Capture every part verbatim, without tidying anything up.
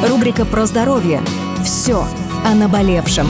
Рубрика про здоровье. Все о наболевшем.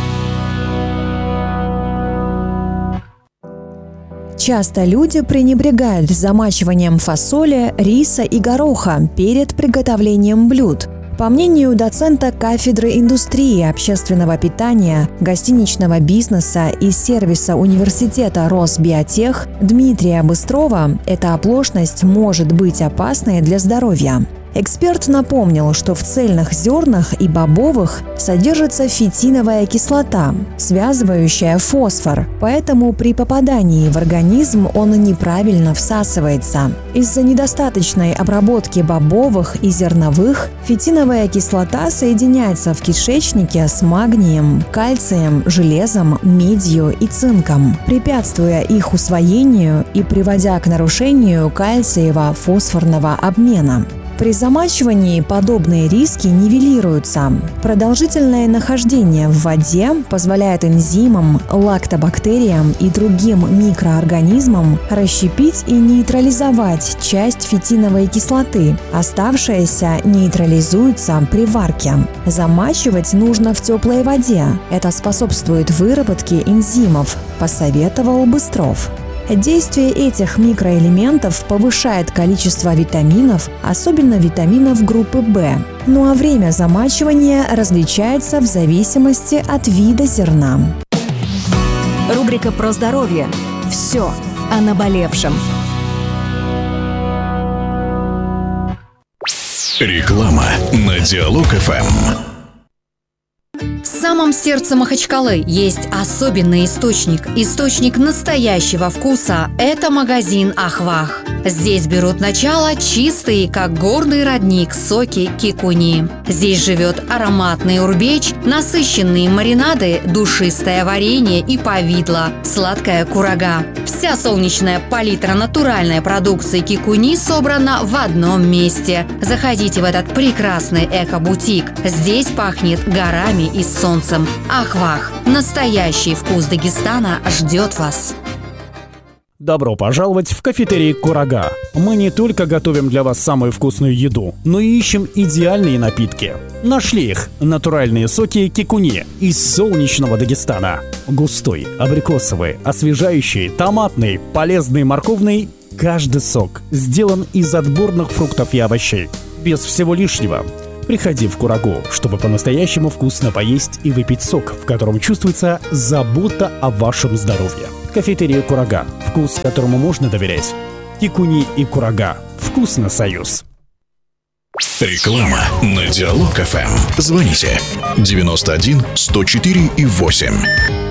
Часто люди пренебрегают замачиванием фасоли, риса и гороха перед приготовлением блюд. По мнению доцента кафедры индустрии общественного питания, гостиничного бизнеса и сервиса университета Росбиотех Дмитрия Быстрова, эта оплошность может быть опасной для здоровья. Эксперт напомнил, что в цельных зернах и бобовых содержится фитиновая кислота, связывающая фосфор, поэтому при попадании в организм он неправильно всасывается. Из-за недостаточной обработки бобовых и зерновых фитиновая кислота соединяется в кишечнике с магнием, кальцием, железом, медью и цинком, препятствуя их усвоению и приводя к нарушению кальциево-фосфорного обмена. При замачивании подобные риски нивелируются. Продолжительное нахождение в воде позволяет энзимам, лактобактериям и другим микроорганизмам расщепить и нейтрализовать часть фитиновой кислоты. Оставшаяся нейтрализуется при варке. Замачивать нужно в теплой воде. Это способствует выработке энзимов, посоветовал Быстров. Действие этих микроэлементов повышает количество витаминов, особенно витаминов группы В. Ну а время замачивания различается в зависимости от вида зерна. Рубрика про здоровье. Все о наболевшем. Реклама на Диалог-ФМ. В самом сердце Махачкалы есть особенный источник. Источник настоящего вкуса – это магазин «Ахвах». Здесь берут начало чистые, как горный родник, соки кикуни. Здесь живет ароматный урбеч, насыщенные маринады, душистое варенье и повидло, сладкая курага. Вся солнечная палитра натуральной продукции кикуни собрана в одном месте. Заходите в этот прекрасный эко-бутик. Здесь пахнет горами и солнцем. Ахвах. Настоящий вкус Дагестана ждет вас. Добро пожаловать в кафетерий «Курага». Мы не только готовим для вас самую вкусную еду, но и ищем идеальные напитки. Нашли их – натуральные соки кикуни из солнечного Дагестана. Густой, абрикосовый, освежающий, томатный, полезный, морковный – каждый сок сделан из отборных фруктов и овощей. Без всего лишнего. Приходи в Курагу, чтобы по-настоящему вкусно поесть и выпить сок, в котором чувствуется забота о вашем здоровье. Кафетерия «Курага», вкус, которому можно доверять. Кикуни и Курага. Вкусно, союз. Реклама на Диалог-ФМ. Звоните девяносто один сто четыре и восемь.